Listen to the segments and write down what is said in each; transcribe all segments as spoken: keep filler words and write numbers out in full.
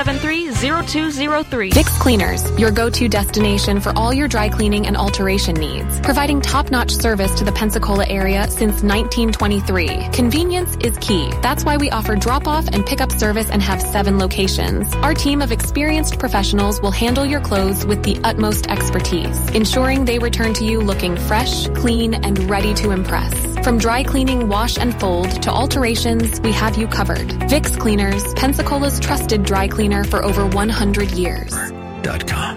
seven three zero two zero three. Vicks Cleaners, your go-to destination for all your dry cleaning and alteration needs, providing top-notch service to the Pensacola area since nineteen twenty-three. Convenience is key. That's why we offer drop-off and pickup service and have seven locations. Our team of experienced professionals will handle your clothes with the utmost expertise, ensuring they return to you looking fresh, clean, and ready to impress. From dry cleaning, wash, and fold to alterations, we have you covered. Vicks Cleaners, Pensacola's trusted dry cleaner for over one hundred years. Dot com.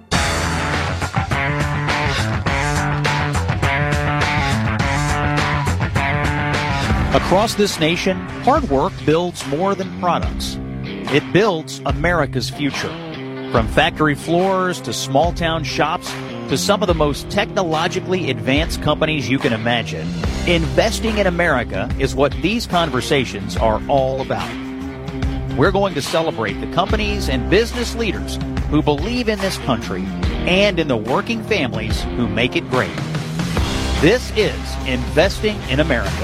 Across this nation, hard work builds more than products. It builds America's future. From factory floors to small town shops to some of the most technologically advanced companies you can imagine, investing in America is what these conversations are all about. We're going to celebrate the companies and business leaders who believe in this country and in the working families who make it great. This is Investing in America.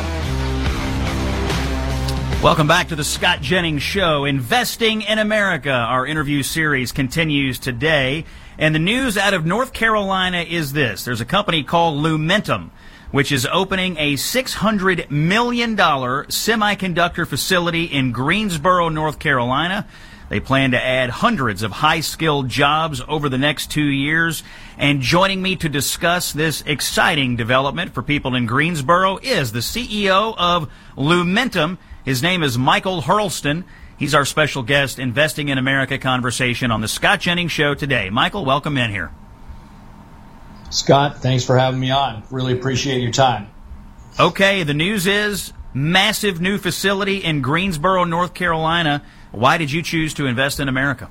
Welcome back to the Scott Jennings Show. Investing in America. Our interview series continues today. And the news out of North Carolina is this. There's a company called Lumentum, which is opening a six hundred million dollars semiconductor facility in Greensboro, North Carolina. They plan to add hundreds of high-skilled jobs over the next two years. And joining me to discuss this exciting development for people in Greensboro is the C E O of Lumentum. His name is Michael Hurlston. He's our special guest, Investing in America conversation on the Scott Jennings Show today. Michael, welcome in here. Scott, thanks for having me on. Really appreciate your time. Okay, the news is massive new facility in Greensboro, North Carolina. Why did you choose to invest in America?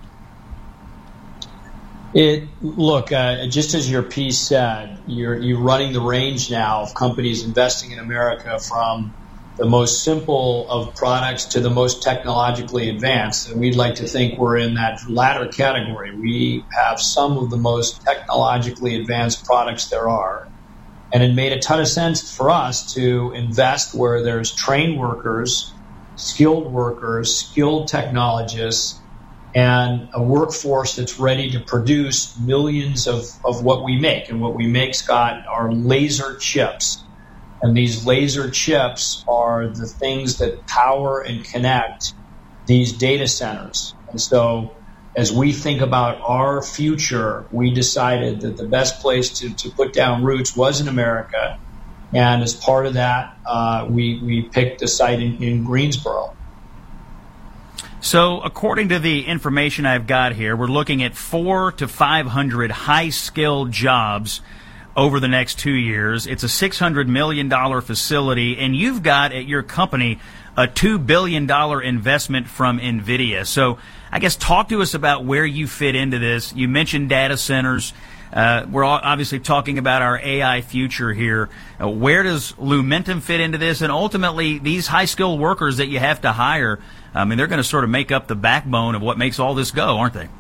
It look, uh, just as your piece said, you're you're running the range now of companies investing in America from the most simple of products to the most technologically advanced. And we'd like to think we're in that latter category. We have some of the most technologically advanced products there are. And it made a ton of sense for us to invest where there's trained workers, skilled workers, skilled technologists, and a workforce that's ready to produce millions of, of what we make. And what we make, Scott, are laser chips. And these laser chips are the things that power and connect these data centers. And so as we think about our future, we decided that the best place to, to put down roots was in America. And as part of that, uh, we, we picked a site in, in Greensboro. So according to the information I've got here, we're looking at four to five hundred high-skilled jobs over the next two years. It's a six hundred million dollars facility, and you've got at your company a two billion dollars investment from NVIDIA. So I guess talk to us about where you fit into this. You mentioned data centers. Uh, we're all obviously talking about our A I future here. Uh, where does Lumentum fit into this? And ultimately, these high-skilled workers that you have to hire, I mean, they're going to sort of make up the backbone of what makes all this go, aren't they?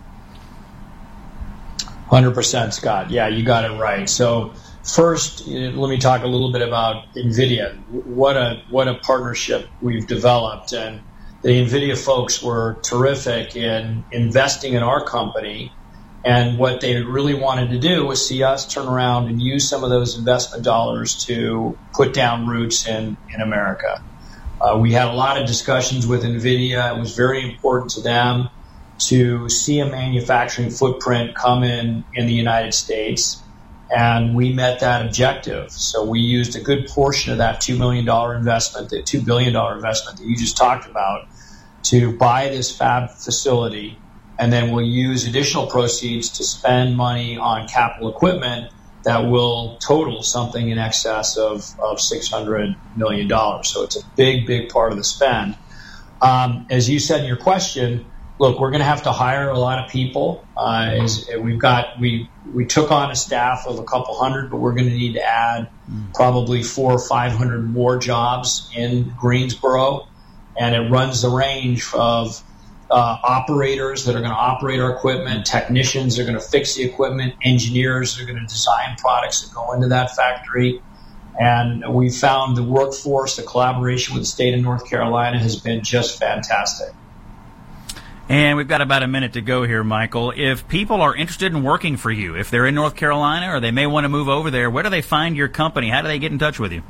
one hundred percent, Scott. Yeah, you got it right. So first, let me talk a little bit about NVIDIA. What a what a partnership we've developed. And the NVIDIA folks were terrific in investing in our company. And what they really wanted to do was see us turn around and use some of those investment dollars to put down roots in, in America. Uh, we had a lot of discussions with NVIDIA. It was very important to them to see a manufacturing footprint come in in the United States, and we met that objective. So we used a good portion of that two million dollars investment, the two billion dollars investment that you just talked about, to buy this fab facility, and then we'll use additional proceeds to spend money on capital equipment that will total something in excess of, of six hundred million dollars. So it's a big, big part of the spend. Um, as you said in your question, look, we're going to have to hire a lot of people. Uh, as we've got, we we took on a staff of a couple hundred, but we're going to need to add probably four or five hundred more jobs in Greensboro, and it runs the range of uh, operators that are going to operate our equipment, technicians that are going to fix the equipment, engineers that are going to design products that go into that factory. And we found the workforce, the collaboration with the state of North Carolina has been just fantastic. And we've got about a minute to go here, Michael. If people are interested in working for you, if they're in North Carolina or they may want to move over there, where do they find your company? How do they get in touch with you?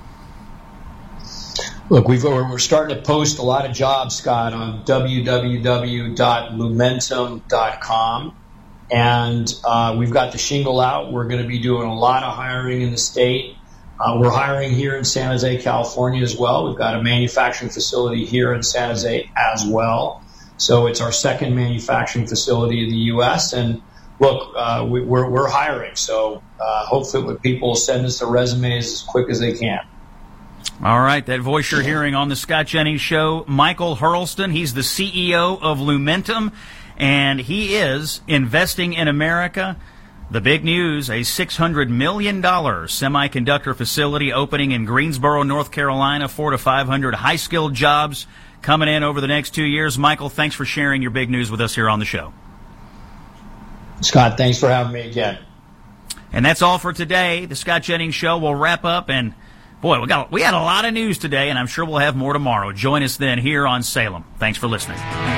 Look, we've, we're starting to post a lot of jobs, Scott, on w w w dot lumentum dot com. And uh, we've got the shingle out. We're going to be doing a lot of hiring in the state. Uh, we're hiring here in San Jose, California as well. We've got a manufacturing facility here in San Jose as well. So it's our second manufacturing facility in the U S. And look, uh, we, we're, we're hiring. So uh, hopefully people will send us their resumes as quick as they can. All right, that voice you're hearing on the Scott Jennings Show, Michael Hurlston. He's the C E O of Lumentum, and he is investing in America. The big news, a six hundred million dollars semiconductor facility opening in Greensboro, North Carolina, four to five hundred high-skilled jobs coming in over the next two years. Michael, thanks for sharing your big news with us here on the show. Scott, thanks for having me again. And that's all for today. The Scott Jennings Show will wrap up, and boy, we got we had a lot of news today, and I'm sure we'll have more tomorrow. Join us then here on Salem. Thanks for listening.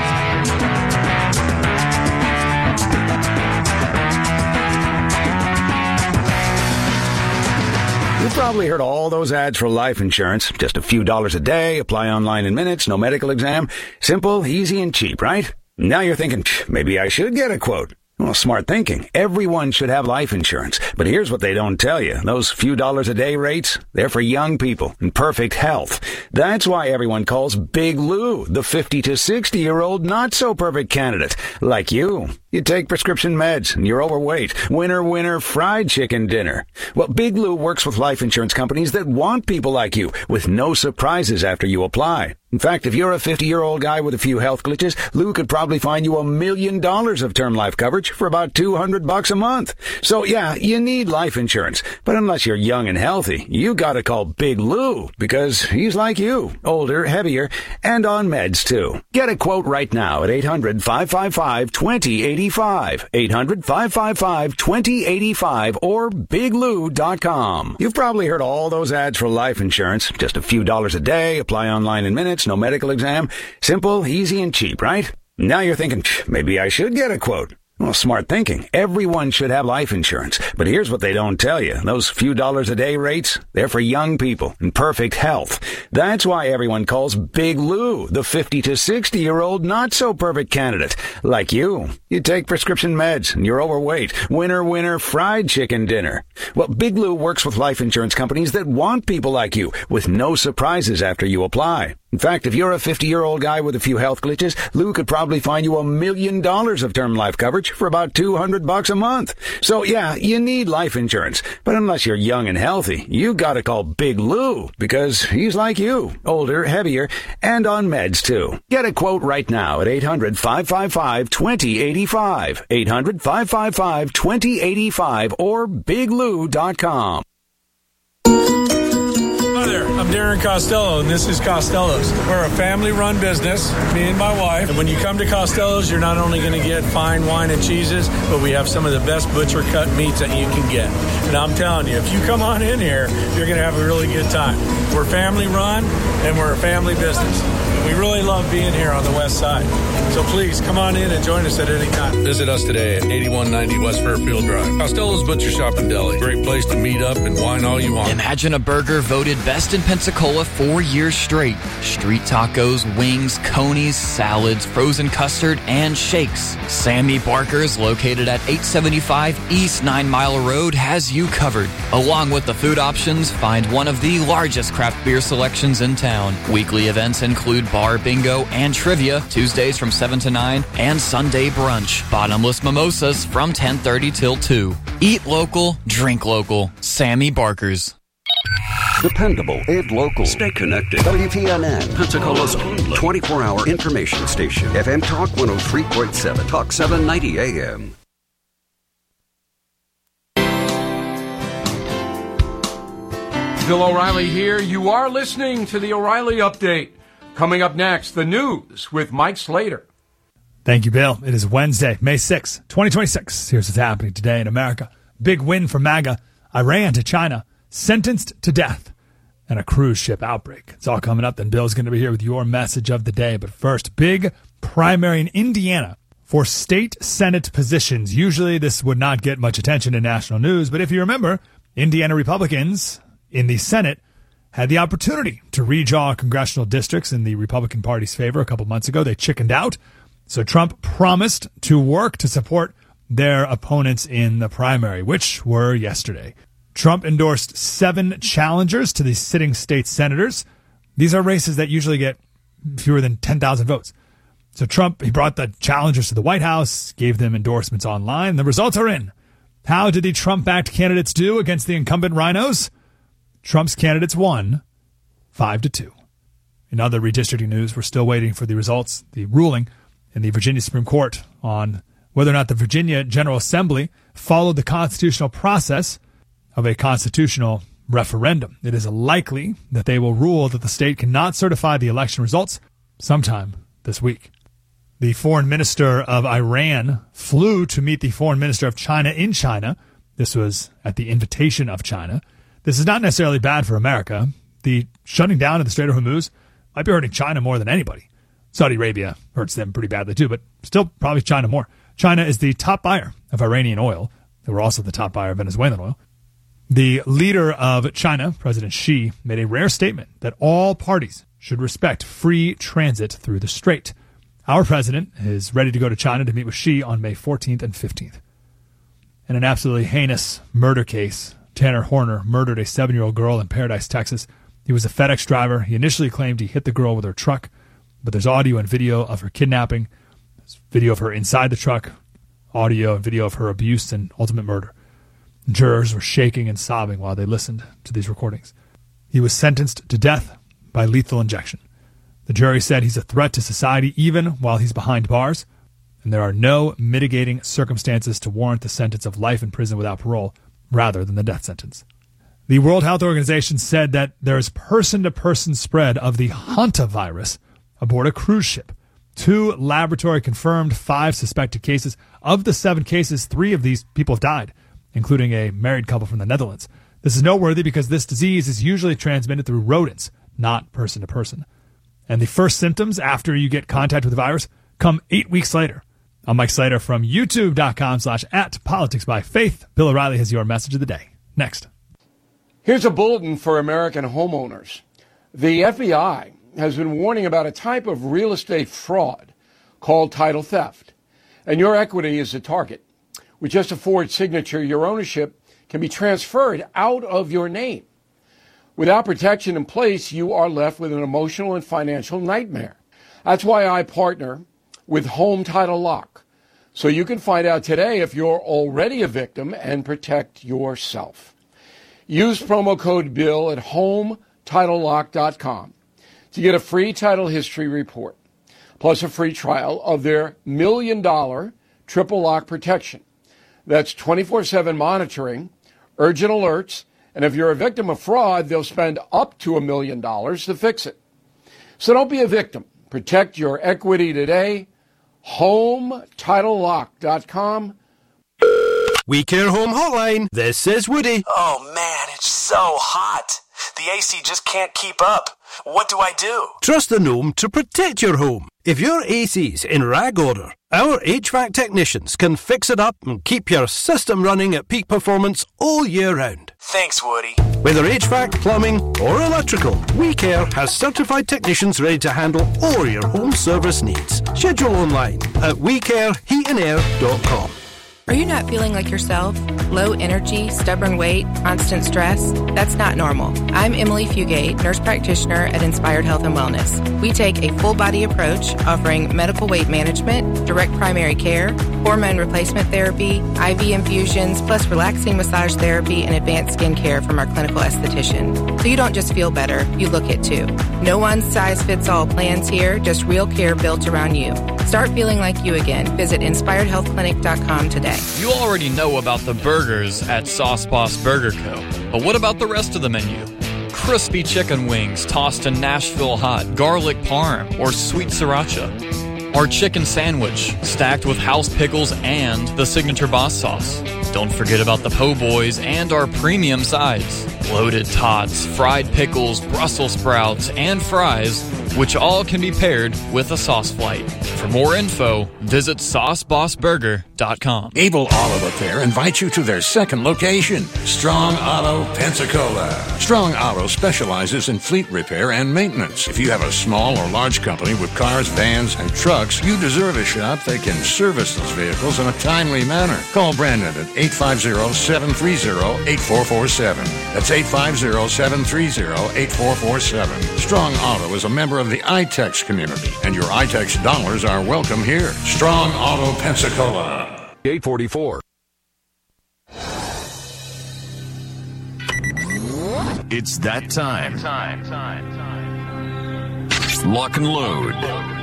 You've probably heard all those ads for life insurance. Just a few dollars a day, apply online in minutes, no medical exam. Simple, easy, and cheap, right? Now you're thinking, maybe I should get a quote. Well, smart thinking. Everyone should have life insurance. But here's what they don't tell you. Those few dollars a day rates, they're for young people in perfect health. That's why everyone calls Big Lou the fifty to sixty-year-old not-so-perfect candidate, like you. You take prescription meds, and you're overweight. Winner, winner, fried chicken dinner. Well, Big Lou works with life insurance companies that want people like you, with no surprises after you apply. In fact, if you're a fifty-year-old guy with a few health glitches, Lou could probably find you a million dollars of term life coverage for about two hundred bucks a month. So yeah, you need life insurance. But unless you're young and healthy, you gotta call Big Lou, because he's like you, older, heavier, and on meds too. Get a quote right now at eight hundred, five five five, two zero eight five, eight hundred, five five five, two zero eight five, or big lou dot com. You've probably heard all those ads for life insurance. Just a few dollars a day, apply online in minutes, no medical exam. Simple, easy, and cheap, right? Now you're thinking, maybe I should get a quote. Well, smart thinking. Everyone should have life insurance. But here's what they don't tell you. Those few dollars a day rates, they're for young people in perfect health. That's why everyone calls Big Lou the fifty to sixty-year-old not-so-perfect candidate, like you. You take prescription meds, and you're overweight. Winner, winner, fried chicken dinner. Well, Big Lou works with life insurance companies that want people like you, with no surprises after you apply. In fact, if you're a fifty-year-old guy with a few health glitches, Lou could probably find you a million dollars of term life coverage for about two hundred bucks a month. So yeah, you need life insurance. But unless you're young and healthy, you gotta call Big Lou, because he's like you, older, heavier, and on meds too. Get a quote right now at eight hundred, five five five, two zero eight five, eight hundred, five five five, two zero eight five, or big lou dot com. Hi there, I'm Darren Costello, and this is Costello's. We're a family-run business, me and my wife. And when you come to Costello's, you're not only going to get fine wine and cheeses, but we have some of the best butcher-cut meats that you can get. And I'm telling you, if you come on in here, you're going to have a really good time. We're family-run, and we're a family business. And we really love being here on the west side. So please, come on in and join us at any time. Visit us today at eighty-one ninety West Fairfield Drive. Costello's Butcher Shop and Deli. Great place to meet up and wine all you want. Imagine a burger voted best in Pensacola four years straight. Street tacos, wings, conies, salads, frozen custard, and shakes. Sammy Barker's, located at eight seventy-five East Nine Mile Road, has you covered. Along with the food options, find one of the largest craft beer selections in town. Weekly events include bar bingo and trivia, Tuesdays from seven to nine, and Sunday brunch. Bottomless mimosas from ten thirty till two. Eat local, drink local. Sammy Barker's. Dependable and local. Stay connected. W P N N, Pensacola's only twenty-four hour information station. F M Talk one oh three point seven. Talk seven ninety A M. Bill O'Reilly here. You are listening to the O'Reilly Update. Coming up next, the news with Mike Slater. Thank you, Bill. It is Wednesday, May sixth, twenty twenty-six. Here's what's happening today in America. Big win for MAGA. Iran to China. Sentenced to death. and a cruise ship outbreak. It's all coming up. Then Bill's going to be here with your message of the day. But first, big primary in Indiana for state Senate positions. Usually this would not get much attention in national news, but if you remember, Indiana Republicans in the Senate had the opportunity to redraw congressional districts in the Republican Party's favor a couple months ago. They chickened out. So Trump promised to work to support their opponents in the primary, which were yesterday. Trump endorsed seven challengers to the sitting state senators. These are races that usually get fewer than ten thousand votes. So Trump, he brought the challengers to the White House, gave them endorsements online. The results are in. How did the Trump-backed candidates do against the incumbent rhinos? Trump's candidates won five to two. In other redistricting news, we're still waiting for the results, the ruling in the Virginia Supreme Court on whether or not the Virginia General Assembly followed the constitutional process of a constitutional referendum. It is likely that they will rule that the state cannot certify the election results sometime this week. The foreign minister of Iran flew to meet the foreign minister of China in China. This was at the invitation of China. This is not necessarily bad for America. The shutting down of the Strait of Hormuz might be hurting China more than anybody. Saudi Arabia hurts them pretty badly too, but still probably China more. China is the top buyer of Iranian oil. They were also the top buyer of Venezuelan oil. The leader of China, President Xi, made a rare statement that all parties should respect free transit through the strait. Our president is ready to go to China to meet with Xi on May fourteenth and fifteenth. In an absolutely heinous murder case, Tanner Horner murdered a seven-year-old girl in Paradise, Texas. He was a FedEx driver. He initially claimed he hit the girl with her truck, but there's audio and video of her kidnapping, there's video of her inside the truck, audio and video of her abuse and ultimate murder. Jurors were shaking and sobbing while they listened to these recordings. He was sentenced to death by lethal injection. The jury said he's a threat to society even while he's behind bars, and there are no mitigating circumstances to warrant the sentence of life in prison without parole rather than the death sentence. The World Health Organization said that there is person-to-person spread of the hantavirus aboard a cruise ship. Two laboratory-confirmed, five suspected cases. Of the seven cases, three of these people have died, including a married couple from the Netherlands. This is noteworthy because this disease is usually transmitted through rodents, not person-to-person. And the first symptoms after you get contact with the virus come eight weeks later. I'm Mike Slater from YouTube.com slash at Politics by Faith. Bill O'Reilly has your message of the day. Next. Here's a bulletin for American homeowners. The F B I has been warning about a type of real estate fraud called title theft. And your equity is the target. With just a Ford signature, your ownership can be transferred out of your name. Without protection in place, you are left with an emotional and financial nightmare. That's why I partner with Home Title Lock, so you can find out today if you're already a victim and protect yourself. Use promo code BILL at home title lock dot com to get a free title history report, plus a free trial of their million dollar triple lock protection. That's twenty-four seven monitoring, urgent alerts, and if you're a victim of fraud, they'll spend up to a million dollars to fix it. So don't be a victim. Protect your equity today. home title lock dot com. We Care Home Hotline. This is Woody. Oh, man, it's so hot. The A C just can't keep up. What do I do? Trust the gnome to protect your home. If your A C's in rag order, our H V A C technicians can fix it up and keep your system running at peak performance all year round. Thanks, Woody. Whether H V A C, plumbing, or electrical, We Care has certified technicians ready to handle all your home service needs. Schedule online at we care heat and air dot com. Are you not feeling like yourself? Low energy, stubborn weight, constant stress? That's not normal. I'm Emily Fugate, nurse practitioner at Inspired Health and Wellness. We take a full body approach offering medical weight management, direct primary care, hormone replacement therapy, I V infusions, plus relaxing massage therapy and advanced skin care from our clinical esthetician. So you don't just feel better, you look it too. No one size fits all plans here, just real care built around you. Start feeling like you again. Visit inspired health clinic dot com today. You already know about the burgers at Sauce Boss Burger Co. But what about the rest of the menu? Crispy chicken wings tossed in Nashville hot, garlic parm, or sweet sriracha. Our chicken sandwich, stacked with house pickles and the signature boss sauce. Don't forget about the po' boys and our premium sides. loaded tots, fried pickles, Brussels sprouts, and fries, which all can be paired with a sauce flight. For more info, visit sauce boss burger dot com. Able Auto Repair invites you to their second location, Strong Auto, Pensacola. Strong Auto specializes in fleet repair and maintenance. If you have a small or large company with cars, vans, and trucks, you deserve a shop that can service those vehicles in a timely manner. Call Brandon at eight five zero, seven three zero, eight four four seven. That's eight five zero, seven three zero, eight four four seven. Strong Auto is a member of the I TEX community, and your I TEX dollars are welcome here. Strong Auto, Pensacola. eight forty-four. It's that time. time, time, time. Lock and load.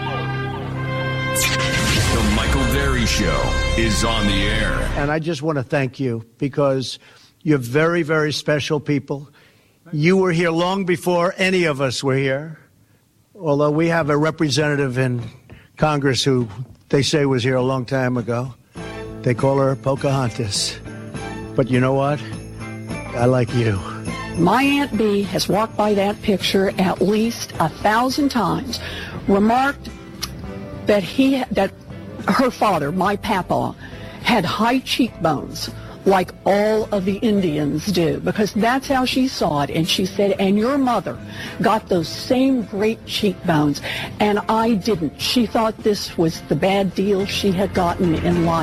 The Michael Berry Show is on the air. And I just want to thank you because you're very, very special people. You were here long before any of us were here. Although we have a representative in Congress who they say was here a long time ago. They call her Pocahontas. But you know what? I like you. My Aunt Bee has walked by that picture at least a thousand times, remarked that he, that her father, my papa, had high cheekbones like all of the Indians do, because that's how she saw it. And she said, and your mother got those same great cheekbones, and I didn't. She thought this was the bad deal she had gotten in life.